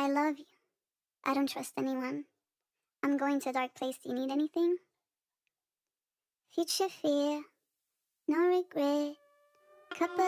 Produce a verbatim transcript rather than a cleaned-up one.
I love you. I don't trust anyone. I'm going to a dark place. Do you need anything? Future fear, no regret. Cup of